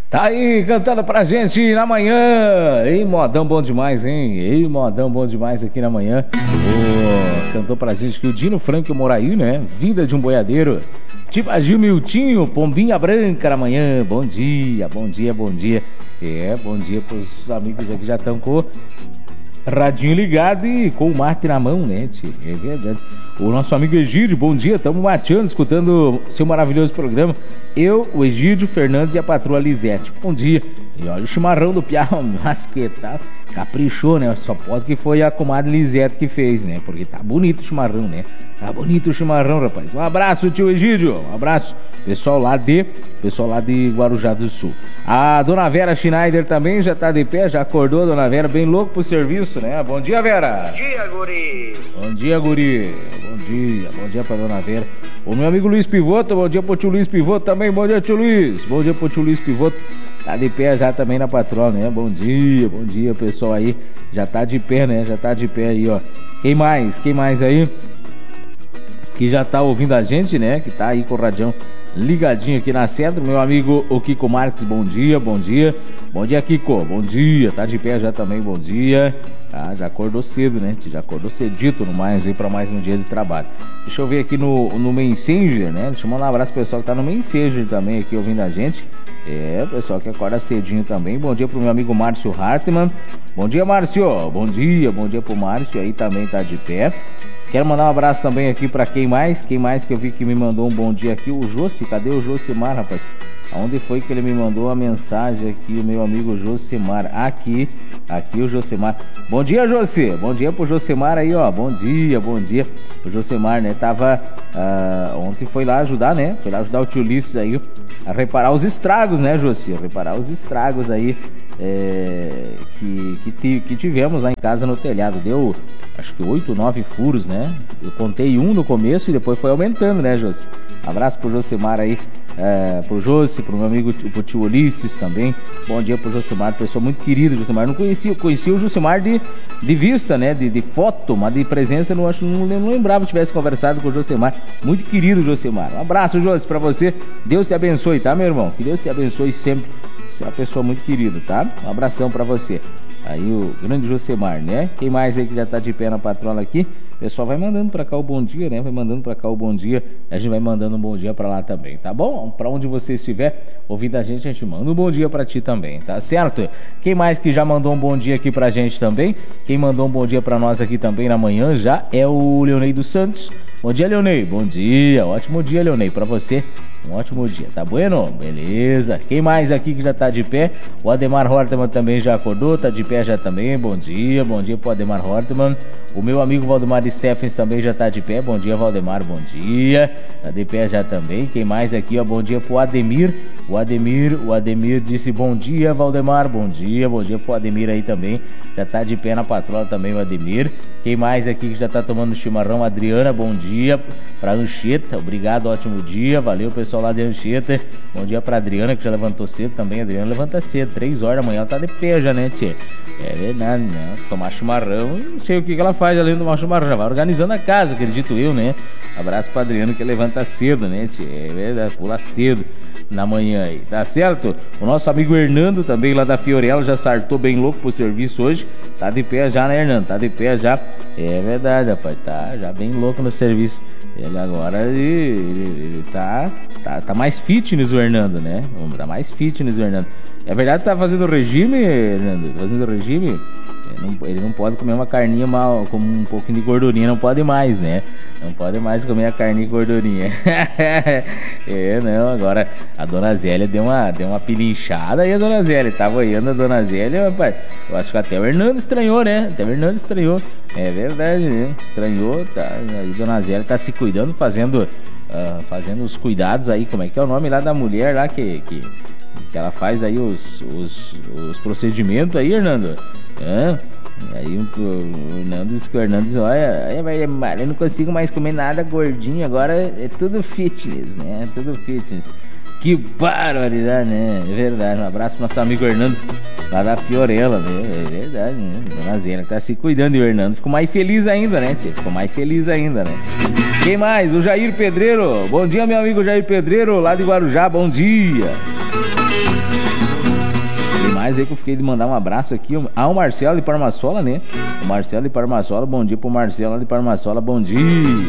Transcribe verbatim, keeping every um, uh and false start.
Tá aí cantando pra gente na manhã. Ei, modão bom demais, hein? Ei, modão bom demais aqui na manhã. Oh, cantou pra gente que o Dino Franco Moraí, né? Vida de um boiadeiro. Tipo Gil Miltinho, Pombinha Branca na manhã. Bom dia, bom dia, bom dia. É, bom dia pros amigos aqui que já estão com o radinho ligado e com o mate na mão, né, tio? É verdade. O nosso amigo Egídio, bom dia, estamos mateando, escutando seu maravilhoso programa. Eu, o Egídio Fernandes e a patroa Lisete. Bom dia. E olha o chimarrão do Piau, mas que tá, caprichou, né? Só pode que foi a comadre Lisete que fez, né? Porque tá bonito o chimarrão, né? Tá bonito o chimarrão, rapaz. Um abraço, tio Egídio. Um abraço. Pessoal lá de, pessoal lá de Guarujá do Sul. A dona Vera Schneider também já tá de pé, já acordou, dona Vera, bem louco pro serviço, né? Bom dia, Vera. Bom dia, guri. Bom dia, guri. Bom dia, bom dia pra dona Vera. O meu amigo Luiz Pivoto, bom dia pro tio Luiz Pivoto também, bom dia, tio Luiz. Bom dia pro tio Luiz Pivoto. Tá de pé já também na patroa, né? Bom dia, bom dia, pessoal aí. Já tá de pé, né? Já tá de pé aí, ó. Quem mais? Quem mais aí? Que já tá ouvindo a gente, né? Que tá aí com o radião ligadinho aqui na centro. Meu amigo o Kiko Marques, bom dia, bom dia. Bom dia, Kiko, bom dia. Tá de pé já também, bom dia. Ah, já acordou cedo, né? Já acordou cedito no mais aí pra mais um dia de trabalho. Deixa eu ver aqui no, no Messenger, né? Deixa eu mandar um abraço pro pessoal que tá no Messenger também aqui ouvindo a gente. É, pessoal que acorda cedinho também. Bom dia pro meu amigo Márcio Hartmann. Bom dia, Márcio. Bom dia, bom dia pro Márcio aí também tá de pé. Quero mandar um abraço também aqui pra quem mais, quem mais que eu vi que me mandou um bom dia aqui, o Jossi, cadê o Josimar, rapaz? Aonde foi que ele me mandou a mensagem aqui, o meu amigo Josimar? Aqui, aqui o Josimar. Bom dia, Jossi, bom dia pro Josimar aí, ó, bom dia, bom dia. O Josimar, né, tava, uh, ontem foi lá ajudar, né, foi lá ajudar o tio Ulisses aí a reparar os estragos, né, Jossi? Reparar os estragos aí é, que, que, que tivemos lá em casa no telhado. Deu, acho que oito, nove furos, né? Eu contei um no começo e depois foi aumentando, né, Jossi? Abraço pro Josimar aí, é, pro Jossi, pro meu amigo, pro tio Ulisses também. Bom dia pro Josimar, pessoa muito querida, Josimar. Não conhecia, conhecia o Josimar de, de vista, né? De, de foto, mas de presença não, acho, não, não lembrava que tivesse conversado com o Josimar. Muito querido, Josimar. Um abraço, Jossi, pra você. Deus te abençoe, tá, meu irmão? Que Deus te abençoe sempre. Você é uma pessoa muito querida, tá? Um abração pra você. Aí o grande Josemar, né? Quem mais aí que já tá de pé na patrola aqui? O pessoal vai mandando pra cá o bom dia, né? Vai mandando pra cá o bom dia. A gente vai mandando um bom dia pra lá também, tá bom? Pra onde você estiver ouvindo a gente, a gente manda um bom dia pra ti também, tá certo? Quem mais que já mandou um bom dia aqui pra gente também? Quem mandou um bom dia pra nós aqui também na manhã já é o Leonei dos Santos. Bom dia, Leonei. Bom dia. Ótimo dia, Leonei, pra você. Um ótimo dia, tá bueno? Beleza. Quem mais aqui que já tá de pé? O Ademar Hortman também já acordou, tá de pé já também. Bom dia, bom dia pro Ademar Hortman. O meu amigo Valdemar Steffens também já tá de pé. Bom dia, Valdemar, bom dia. Tá de pé já também. Quem mais aqui, ó? Bom dia pro Ademir. O Ademir, o Ademir disse bom dia, Valdemar, bom dia. Bom dia pro Ademir aí também. Já tá de pé na patroa também, o Ademir. Quem mais aqui que já tá tomando chimarrão? Adriana, bom dia. Pra Anchieta, obrigado, ótimo dia. Valeu, pessoal lá de Anchieta. Bom dia pra Adriana, que já levantou cedo também. A Adriana levanta cedo, três horas da manhã, ela tá de pé já, né, tchê? É verdade, né? Tomar chimarrão, não sei o que, que ela faz além de tomar chimarrão. Já vai organizando a casa, acredito eu, né? Abraço pra Adriana, que levanta cedo, né, tchê? É verdade, pula cedo na manhã aí, tá certo? O nosso amigo Hernando também lá da Fiorella já sartou bem louco pro serviço hoje. Tá de pé já, né, Hernando? Tá de pé já. É verdade, rapaz, tá já bem louco no serviço. Ele agora, ele, ele, ele tá, tá, tá mais fitness o Hernando, né? Tá mais fitness o Hernando. É verdade que tá fazendo regime, Hernando? Fazendo regime? Ele não, ele não pode comer uma carninha mal, com um pouquinho de gordurinha, não pode mais, né? Não pode mais comer a carninha e gordurinha. É, não, agora a dona Zélia deu uma, deu uma pilinchada aí, a dona Zélia. Tava olhando a dona Zélia, rapaz. Eu acho que até o Hernando estranhou, né? Até o Hernando estranhou. É verdade, né? Estranhou, tá? Aí a dona Zélia tá se cuidando, fazendo, uh, fazendo os cuidados aí. Como é que é o nome lá da mulher lá que... que... que ela faz aí os, os, os procedimentos aí, Hernando. É, aí o, o Hernando disse que o Hernando diz, olha, eu não consigo mais comer nada gordinho, agora é tudo fitness, né? É tudo fitness. Que barbaridade, né? É verdade. Um abraço pro nosso amigo Hernando, lá da Fiorella, né? É verdade, né? Dona Zena tá se cuidando e o Hernando ficou mais feliz ainda, né, tia? Ficou mais feliz ainda, né? Quem mais? O Jair Pedreiro. Bom dia, meu amigo Jair Pedreiro, lá de Guarujá. Bom dia. Aliás, aí que eu fiquei de mandar um abraço aqui ao ah, Marcelo de Parmassola, né? O Marcelo de Parmassola, bom dia pro Marcelo de Parmassola, bom dia.